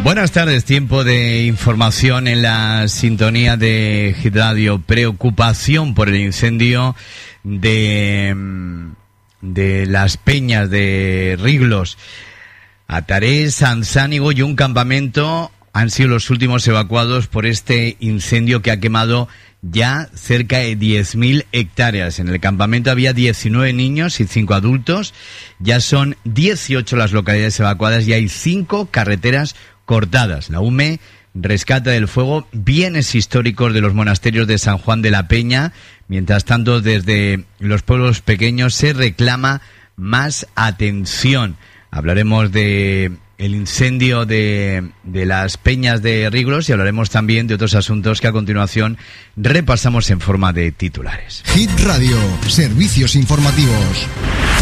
Buenas tardes, tiempo de información en la sintonía de Hit Radio. Preocupación por el incendio de las Peñas de Riglos. Atarés, Sanzánigo y un campamento han sido los últimos evacuados por este incendio que ha quemado ya cerca de 10.000 hectáreas. En el campamento había 19 niños y 5 adultos. Ya son 18 las localidades evacuadas y hay 5 carreteras cortadas. La UME rescata del fuego bienes históricos de los monasterios de San Juan de la Peña. Mientras tanto, desde los pueblos pequeños se reclama más atención. Hablaremos de el incendio de las Peñas de Riglos y hablaremos también de otros asuntos que a continuación repasamos en forma de titulares. Hit Radio, servicios informativos.